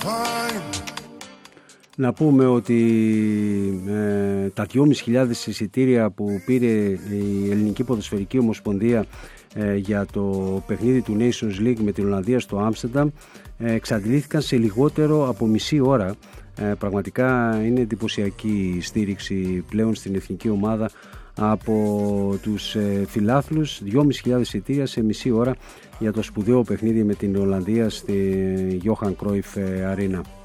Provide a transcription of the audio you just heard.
Να πούμε ότι τα 2.500 εισιτήρια που πήρε η Ελληνική Ποδοσφαιρική Ομοσπονδία για το παιχνίδι του Nations League με την Ολλανδία στο Άμστερνταμ εξαντλήθηκαν σε λιγότερο από μισή ώρα. Πραγματικά είναι εντυπωσιακή η στήριξη πλέον στην εθνική ομάδα από τους φιλάθλους. 2.500 εισιτήρια σε μισή ώρα για το σπουδαίο παιχνίδι με την Ολλανδία στη Johan Cruyff Arena.